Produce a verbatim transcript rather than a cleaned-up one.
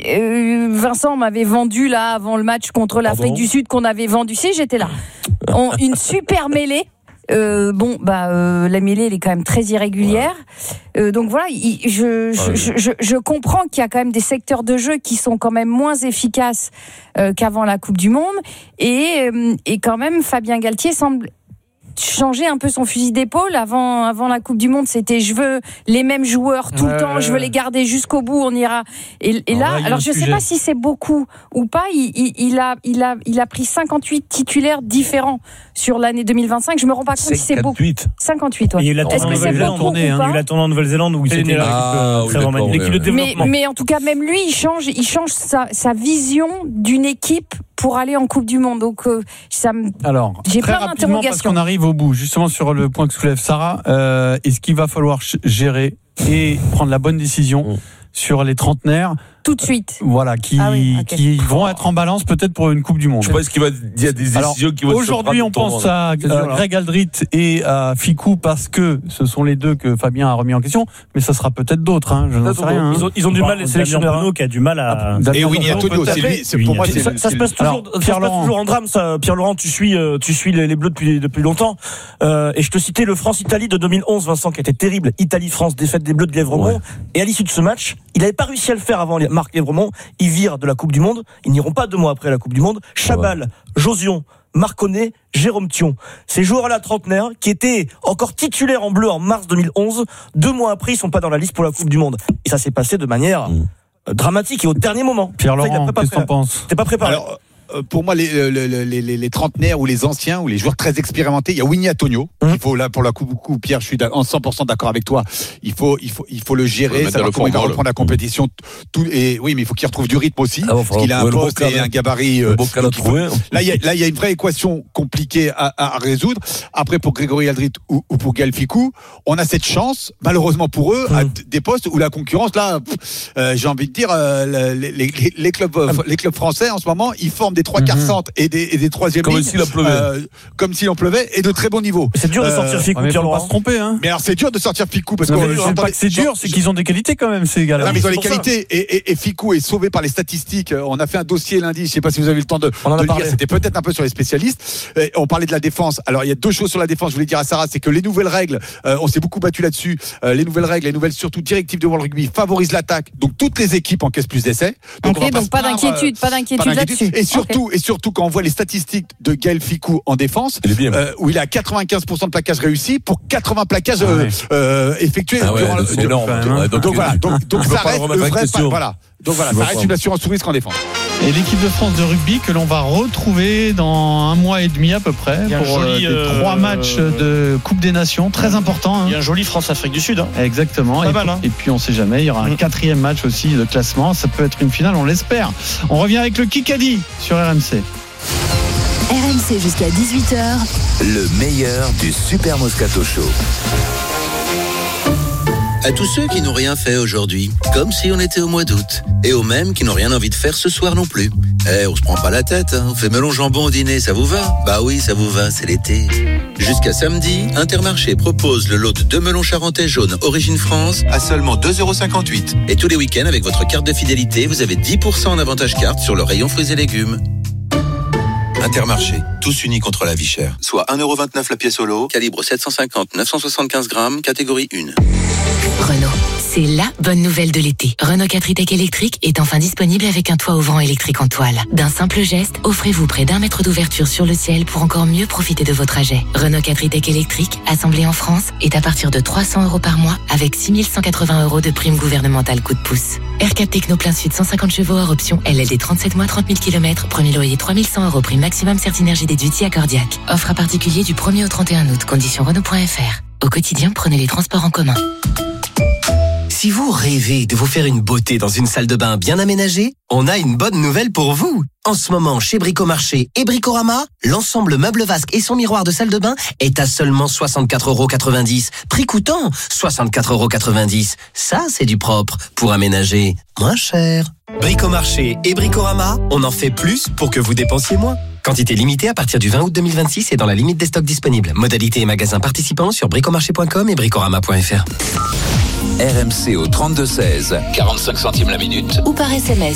euh, Vincent m'avait vendu là avant le match contre l'Afrique Pardon du Sud qu'on avait vendu. Si, j'étais là. On, une super mêlée. Euh, bon, bah, euh, la mêlée, elle est quand même très irrégulière. Euh, donc voilà, il, je, je, je, je, je comprends qu'il y a quand même des secteurs de jeu qui sont quand même moins efficaces euh, qu'avant la Coupe du Monde. Et, euh, et quand même, Fabien Galtier semble changer un peu son fusil d'épaule. Avant, avant la Coupe du Monde, c'était je veux les mêmes joueurs tout ouais, le temps, ouais, je veux les garder jusqu'au bout, on ira. Et, et là, là alors je ne sais pas si c'est beaucoup ou pas, il, il, il, a, il, a, il a pris cinquante-huit titulaires différents sur l'année deux mille vingt-cinq. Je ne me rends pas compte si c'est beaucoup. cinquante-huit, ouais. Il y a eu la tournée en Nouvelle-Zélande où il était là. Ah, oui, l'équipe de développement. Mais, mais en tout cas, même lui, il change, il change sa, sa vision d'une équipe pour aller en Coupe du Monde. Donc, euh, ça me... Alors, j'ai très plein rapidement, d'interrogations. Parce qu'on arrive au bout, justement sur le point que soulève Sarah, euh, est-ce qu'il va falloir gérer et prendre la bonne décision mmh. sur les trentenaires tout de suite. Voilà, qui, ah oui, okay. qui vont être en balance peut-être pour une Coupe du Monde. Je pense qu'il va, il y a des décisions Alors, qui vont aujourd'hui, on pense à, à Greg Aldrit et à Fickou parce que ce sont les deux que Fabien a remis en question, mais ça sera peut-être d'autres. Hein, je n'en sais rien. Ils ont, ils ont du mal, les sélectionneurs. Bruno qui a du mal à. Et Winnie Antonio, c'est lui. C'est pour moi, c'est ça, ça se passe toujours. Alors, ça se passe toujours en drame. Ça, Pierre Laurent, tu suis, tu suis les, les Bleus depuis depuis longtemps. Euh, et je te citais le France-Italie de deux mille onze, Vincent, qui était terrible. Italie-France, défaite des Bleus de Lièvremont. Ouais. Et à l'issue de ce match, il n'avait pas réussi à le faire avant Marc Lièvremont. Ils virent de la Coupe du Monde. Ils n'iront pas deux mois après la Coupe du Monde. Chabal, ouais. Josion, Marconnet, Jérôme Thion. Ces joueurs-là trentenaires qui étaient encore titulaires en bleu en mars deux mille onze, deux mois après, ils sont pas dans la liste pour la Coupe du Monde. Et ça s'est passé de manière mmh. dramatique et au dernier moment. Pierre Laurent, qu'est-ce que t'en penses ? T'es pas préparé. Alors, pour moi, les, les, les, les, les trentenaires ou les anciens ou les joueurs très expérimentés, il y a Winnie Antonio. Mmh. Il faut là pour la coup, coup, Pierre, je suis en cent pour cent d'accord avec toi. Il faut, il faut, il faut le gérer. Le savoir comment il va reprendre la compétition. Tout, et oui, mais il faut qu'il retrouve du rythme aussi, ah bon, parce qu'il a un poste et un gabarit. Euh, faut, là, il y a, là, il y a une vraie équation compliquée à, à résoudre. Après, pour Grégory Aldrit ou, ou pour Gaël Fickou, on a cette chance, malheureusement pour eux, mmh. à des postes où la concurrence, là, euh, j'ai envie de dire, euh, les, les, les clubs, euh, les clubs français en ce moment, ils forment des trois quarts centres. Et des, et des troisièmes comme lignes, s'il en pleuvait, euh, comme s'il en pleuvait, et de très bon niveau. C'est dur de sortir Fickou, euh, Pierre Laurent. Pas se tromper, hein. Mais alors c'est dur de sortir Fickou parce que c'est pas que c'est dur, c'est qu'ils ont des qualités quand même ces gars-là. Non, mais ils ont des qualités et, et, et Fickou est sauvé par les statistiques. On a fait un dossier lundi, je sais pas si vous avez eu le temps de, de le lire. C'était peut-être un peu sur les spécialistes. Et on parlait de la défense. Alors il y a deux choses sur la défense. Je voulais dire à Sarah, c'est que les nouvelles règles, euh, on s'est beaucoup battu là-dessus. Euh, les nouvelles règles, les nouvelles surtout directives de World Rugby favorisent l'attaque. Donc toutes les équipes encaissent plus d'essais. Donc, okay, donc pas, pas d'inquiétude, euh, pas d'inquiétude là-dessus. Et surtout, okay. et surtout quand on voit les statistiques de Gaël Fickou en défense, euh, où il a quatre-vingt-quinze pour cent de plaquages réussis pour quatre-vingts plaquages euh, ah ouais. euh, effectués. Ah ouais, durant c'est énorme. Donc, donc, donc voilà, donc, donc ça reste le vrai. Pas, voilà. Donc voilà, ça reste une assurance sous risque en défense. Et l'équipe de France de rugby que l'on va retrouver dans un mois et demi à peu près pour joli, euh, des trois matchs de Coupe des Nations très important. Hein. Il y a un joli France-Afrique du Sud. Hein. Exactement. Et, mal, hein. et puis on sait jamais, il y aura un mmh. quatrième match aussi de classement. Ça peut être une finale, on l'espère. On revient avec le Kikadi sur R M C. R M C jusqu'à dix-huit heures. Le meilleur du Super Moscato Show. À tous ceux qui n'ont rien fait aujourd'hui, comme si on était au mois d'août. Et aux mêmes qui n'ont rien envie de faire ce soir non plus. Eh, on se prend pas la tête, hein. On fait melon jambon au dîner, ça vous va ? Bah oui, ça vous va, c'est l'été. Jusqu'à samedi, Intermarché propose le lot de deux melons charentais jaunes Origine France à seulement deux euros cinquante-huit. Et tous les week-ends, avec votre carte de fidélité, vous avez dix pour cent en avantage carte sur le rayon fruits et légumes. Intermarché, tous unis contre la vie chère. Soit un euro vingt-neuf la pièce au lot, calibre sept cent cinquante neuf cent soixante-quinze grammes, catégorie un. Renault, c'est la bonne nouvelle de l'été. Renault quatre e-Tech électrique est enfin disponible avec un toit ouvrant électrique en toile. D'un simple geste, offrez-vous près d'un mètre d'ouverture sur le ciel pour encore mieux profiter de vos trajets. Renault quatre e-Tech électrique, assemblé en France, est à partir de trois cents euros par mois avec six mille cent quatre-vingts euros de prime gouvernementale coup de pouce. R quatre Techno plein sud cent cinquante chevaux hors option L L D trente-sept mois trente mille kilomètres, premier loyer trois mille cent euros, prime maximum Certinergie déduit accordiaque. Offre à particulier du premier au trente et un août, conditions Renault point F R. Au quotidien, prenez les transports en commun. Si vous rêvez de vous faire une beauté dans une salle de bain bien aménagée, on a une bonne nouvelle pour vous. En ce moment, chez Bricomarché et Bricorama, l'ensemble meuble vasque et son miroir de salle de bain est à seulement soixante-quatre euros quatre-vingt-dix. Prix coûtant soixante-quatre euros quatre-vingt-dix. Ça, c'est du propre pour aménager moins cher. Bricomarché et Bricorama, on en fait plus pour que vous dépensiez moins. Quantité limitée à partir du vingt août deux mille vingt-six et dans la limite des stocks disponibles. Modalités et magasins participants sur bricomarché point com et bricorama point F R. R M C au trente-deux seize, quarante-cinq centimes la minute. Ou par S M S